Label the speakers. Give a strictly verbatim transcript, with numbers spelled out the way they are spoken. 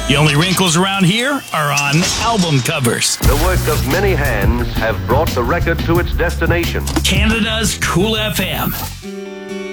Speaker 1: The only wrinkles around here are on album covers.
Speaker 2: The work of many hands have brought the record to its destination.
Speaker 1: Canada's Cool F M.